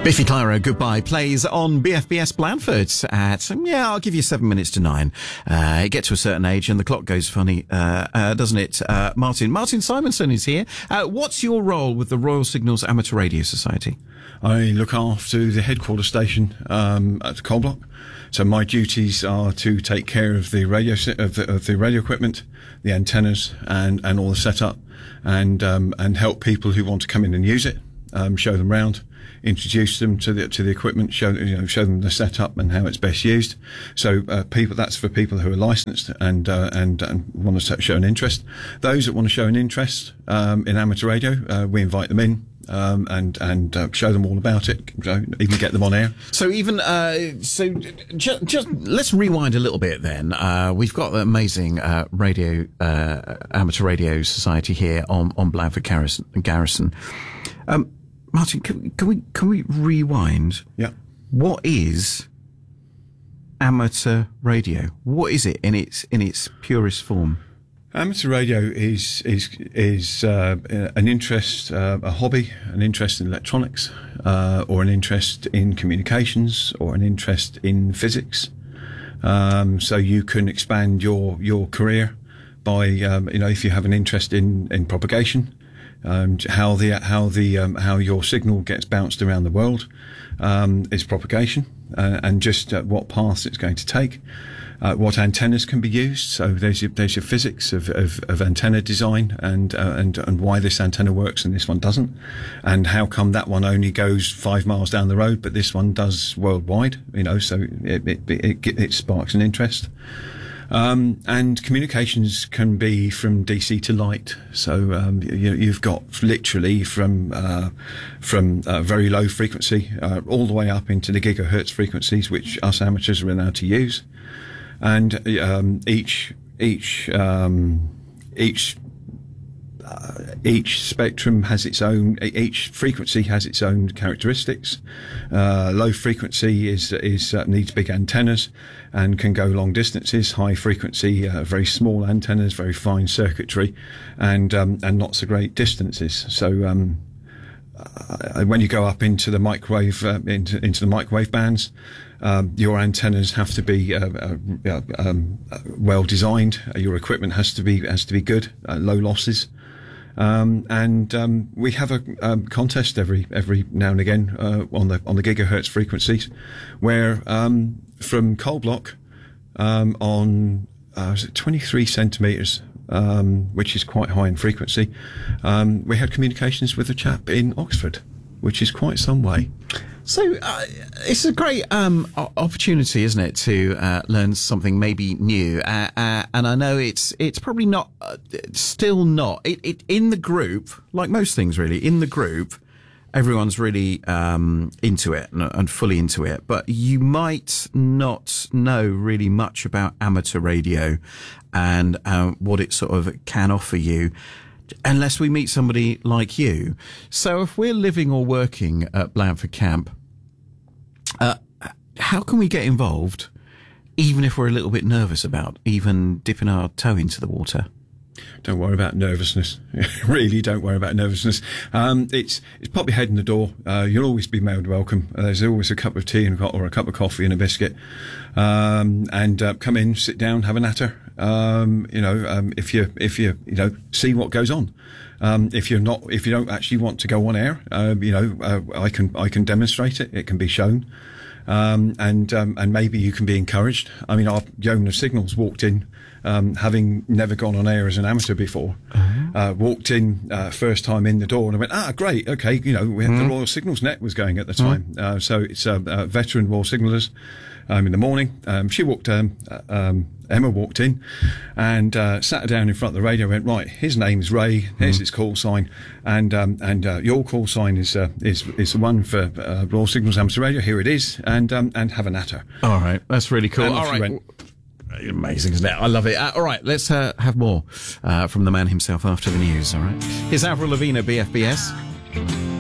Biffy Clyro, Goodbye, plays on BFBS Blandford at, I'll give you 7 minutes to 9. You get to a certain age and the clock goes funny, doesn't it? Martin Simonson is here. What's your role with the Royal Signals Amateur Radio Society? I look after the headquarters station at the Coal Block. So my duties are to take care of the radio of the radio equipment, the antennas, and all the setup, and help people who want to come in and use it, show them round, introduce them to the equipment, show them the setup and how it's best used. So that's for people who are licensed and want to show an interest. Those that want to show an interest in amateur radio, we invite them in. And show them all about it, even get them on air. So just let's rewind a little bit then. We've got the amazing amateur radio society here on Blandford Garrison. Martin, can we rewind? Yeah. What is amateur radio? What is it in its purest form? Amateur radio is an interest, a hobby, an interest in electronics, or an interest in communications, or an interest in physics. So you can expand your career by, if you have an interest in propagation, how your signal gets bounced around the world, is propagation, and just what paths it's going to take. What antennas can be used. So there's your physics of antenna design and why this antenna works and this one doesn't, and how come that one only goes 5 miles down the road but this one does worldwide. So it sparks an interest. And communications can be from DC to light. So you've got literally from very low frequency all the way up into the gigahertz frequencies, which us amateurs are allowed to use. And each spectrum has its own. Each frequency has its own characteristics. Low frequency needs big antennas and can go long distances. High frequency, very small antennas, very fine circuitry, and not so great distances. So when you go up into the microwave into the microwave bands, your antennas have to be well designed. Your equipment has to be good, low losses, and we have a contest every now and again on the gigahertz frequencies, where from Coal Block on 23 centimeters. Which is quite high in frequency. We had communications with a chap in Oxford, which is quite some way. So it's a great opportunity, isn't it, to learn something maybe new? And I know it's probably not, still not. It in the group, like most things really, in the group, everyone's really into it and fully into it. But you might not know really much about amateur radio and what it sort of can offer you unless we meet somebody like you. So if we're living or working at Blandford Camp, how can we get involved, even if we're a little bit nervous about even dipping our toe into the water? Don't worry about nervousness. Really, don't worry about nervousness. It's pop your head in the door. You'll always be made welcome. There's always a cup of tea or a cup of coffee and a biscuit. And come in, sit down, have a natter. If you see what goes on. If you don't actually want to go on air, I can demonstrate it. It can be shown. And maybe you can be encouraged. I mean, our Yeoman of Signals walked in, having never gone on air as an amateur before, walked in, first time in the door, and I went, great, okay, we had the Royal Signals Net was going at the time. So it's veteran Royal Signallers, in the morning. Emma walked in and sat down in front of the radio and went, right, his name's Ray, here's his call sign, and your call sign is the one for Royal Signals Amateur Radio, here it is, and have a natter. All right, that's really cool. All right. Amazing, isn't it? I love it. All right, let's have more from the man himself after the news, all right? Here's Avril Lavigne, BFBS.